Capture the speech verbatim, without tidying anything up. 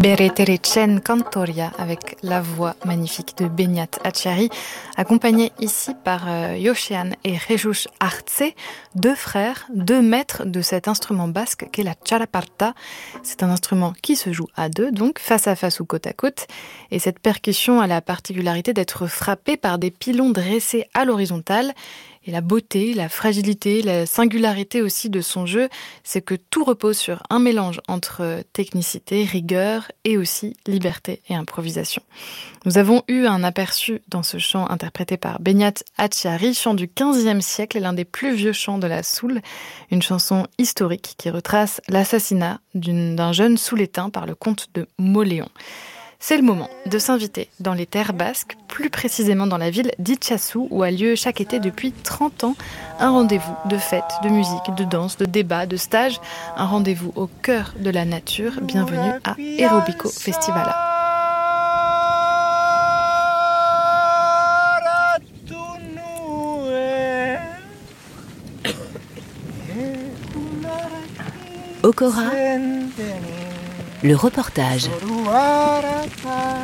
Bereterecen Cantoria avec la voix magnifique de Beñat Atxarri, accompagné ici par euh, Josean et Jesus Artze, deux frères, deux maîtres de cet instrument basque qu'est la txalaparta. C'est un instrument qui se joue à deux, donc face à face ou côte à côte. Et cette percussion a la particularité d'être frappée par des pilons dressés à l'horizontale. Et la beauté, la fragilité, la singularité aussi de son jeu, c'est que tout repose sur un mélange entre technicité, rigueur et aussi liberté et improvisation. Nous avons eu un aperçu dans ce chant interprété par Beñat Atxarri, chant du quinzième siècle, l'un des plus vieux chants de la soul, une chanson historique qui retrace l'assassinat d'une, d'un jeune soulétain par le comte de Mauléon. C'est le moment de s'inviter dans les terres basques, plus précisément dans la ville d'Itxasu, où a lieu chaque été depuis trente ans un rendez-vous de fêtes, de musique, de danse, de débats, de stages, un rendez-vous au cœur de la nature. Bienvenue à Aerobico Festivala. Okora, le reportage.